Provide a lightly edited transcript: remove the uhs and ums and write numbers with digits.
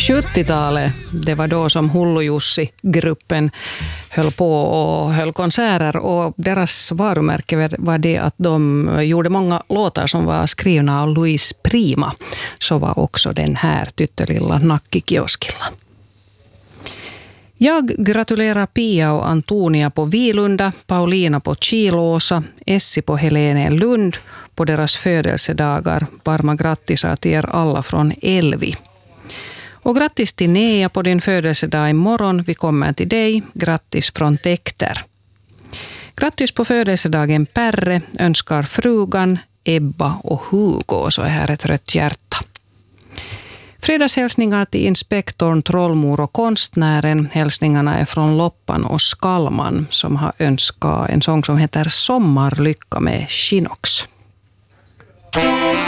70-talet, det var då som Hullu-Jussi-gruppen höll på och höll konserter, och deras varumärke var det att de gjorde många låtar som var skrivna av Louis Prima. Så var också den här tyttelilla Nakkikioskilla. Jag gratulerar Pia och Antonia på Vilunda, Paulina på Kilåsa, Essi på Helenelund på deras födelsedagar. Varma grattisar till er alla från Elvi. Och grattis till Nea på din födelsedag imorgon. Vi kommer till dig. Grattis från Tekter. Grattis på födelsedagen Perre, önskar frugan, Ebba och Hugo. Så är här ett rött hjärta. Fredagshälsningar till inspektorn, trollmor och konstnären. Hälsningarna är från Loppan och Skalman som har önskat en sång som heter Sommarlycka med Shinox.